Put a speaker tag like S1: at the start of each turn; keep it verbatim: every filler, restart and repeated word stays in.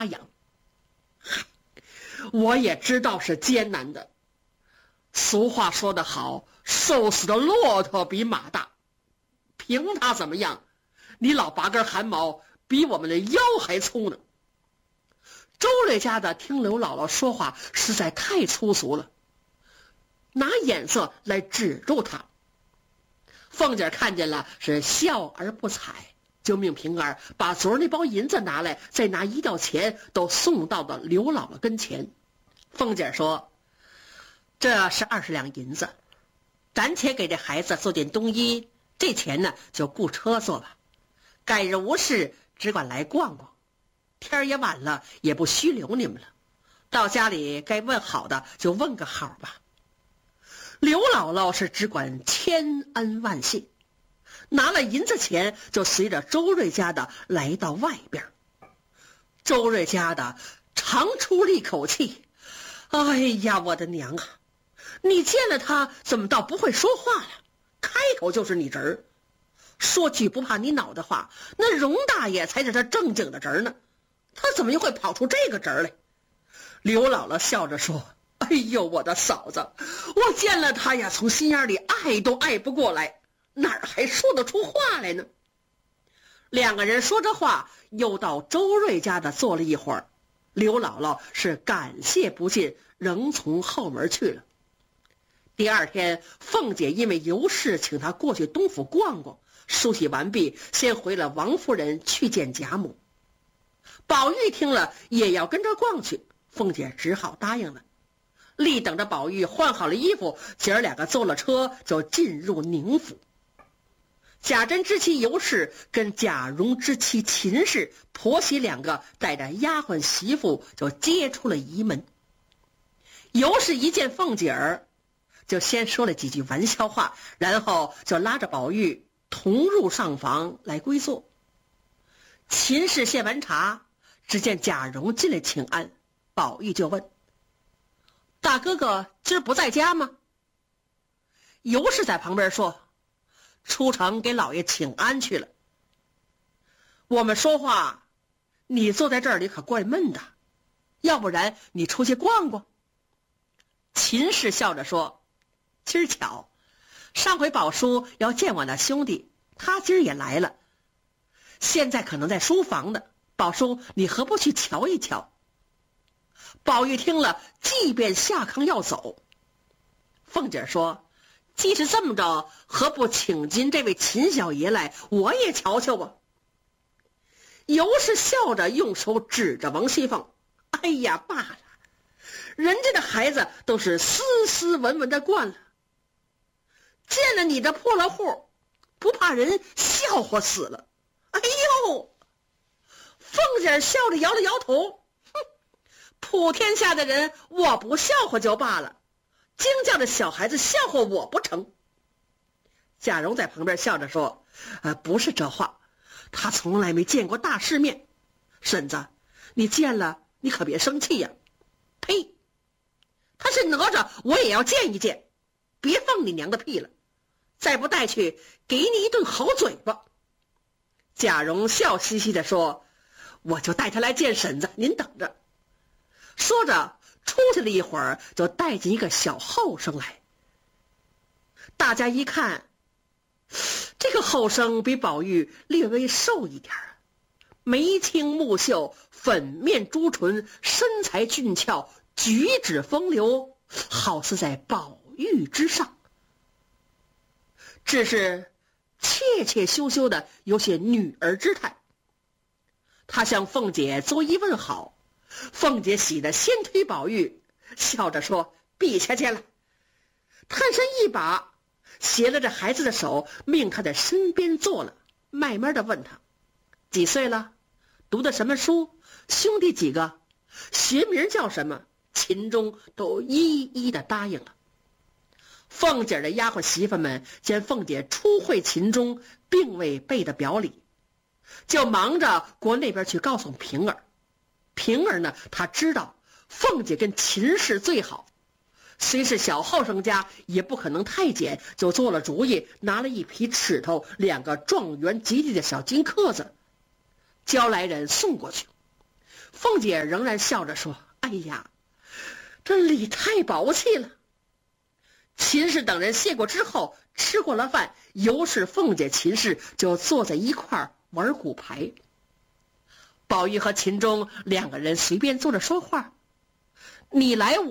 S1: 养。嗨，我也知道是艰难的。俗话说得好，瘦死的骆驼比马大。凭他怎么样，你老八根汗毛比我们的腰还粗呢。周瑞家的听刘姥姥说话实在太粗俗了，拿眼色来指住他。凤姐看见了，是笑而不睬，就命平儿把昨儿那包银子拿来，再拿一吊钱都送到了刘姥姥跟前。凤姐说：“这是二十两银子，暂且给这孩子做件冬衣，这钱呢就雇车坐吧。改日无事，只管来逛逛。天儿也晚了，也不虚留你们了。到家里该问好的就问个好吧。”刘姥姥是只管千恩万谢，拿了银子钱就随着周瑞家的来到外边。周瑞家的长出了一口气：“哎呀，我的娘啊！你见了他怎么倒不会说话了？开口就是你侄儿，说句不怕你恼的话，那荣大爷才是他正经的侄儿呢，他怎么又会跑出这个侄儿来？”刘姥姥笑着说：“哎呦，我的嫂子，我见了他呀，从心眼里爱都爱不过来，哪儿还说得出话来呢？”两个人说着话，又到周瑞家的坐了一会儿。刘姥姥是感谢不尽，仍从后门去了。第二天，凤姐因为有事请她过去东府逛逛，梳洗完毕，先回了王夫人去见贾母。宝玉听了也要跟着逛去，凤姐只好答应了。立等着宝玉换好了衣服，姐儿两个坐了车就进入宁府。贾珍之妻尤氏跟贾蓉之妻秦氏婆媳两个带着丫鬟媳妇就接出了仪门。尤氏一见凤姐儿，就先说了几句玩笑话，然后就拉着宝玉同入上房来归坐。秦氏献完茶，只见贾蓉进来请安，宝玉就问：“大哥哥今儿不在家吗？”尤氏在旁边说：“出城给老爷请安去了。”我们说话，你坐在这里可怪闷的，要不然你出去逛逛。秦氏笑着说：“今儿巧，上回宝叔要见我那兄弟，他今儿也来了，现在可能在书房呢。宝叔，你何不去瞧一瞧？”宝玉听了，即便下炕要走。凤姐说：“既是这么着，何不请进这位秦小爷来，我也瞧瞧吧。”尤氏笑着用手指着王熙凤：“哎呀，罢了，人家的孩子都是斯斯文文的惯了，见了你这破了户，不怕人笑话死了。”哎呦！凤姐笑着摇了摇头：“哼，普天下的人，我不笑话就罢了，惊叫的小孩子笑话我不成？”贾蓉在旁边笑着说：“呃，不是这话，他从来没见过大世面。婶子，你见了你可别生气呀。”“呸！他是哪吒，我也要见一见，别放你娘的屁了，再不带去，给你一顿好嘴巴。”贾蓉笑嘻嘻地说：“我就带他来见婶子，您等着。”说着出去了一会儿，就带进一个小后生来。大家一看，这个后生比宝玉略微瘦一点，眉清目秀，粉面朱唇，身材俊俏，举止风流，好似在宝玉之上，只是怯怯羞羞的，有些女儿之态。他向凤姐作揖问好，凤姐喜得先推宝玉，笑着说：“陛下见了。”探身一把携了这孩子的手，命他在身边坐了，慢慢的问他：“几岁了？读的什么书？兄弟几个？学名叫什么？”秦钟都一一的答应了。凤姐的丫鬟媳妇们见凤姐初会秦钟，并未备的表里，就忙着过那边去告诉平儿。平儿呢，她知道凤姐跟秦氏最好，虽是小后生家，也不可能太监，就做了主意，拿了一匹尺头，两个状元及第的小金刻子，交来人送过去。 凤姐仍然笑着说：“哎呀，这礼太薄气了。”秦氏等人谢过之后，吃过了饭，尤氏、凤姐、秦氏就坐在一块儿玩骨牌。宝玉和秦钟两个人随便坐着说话，你来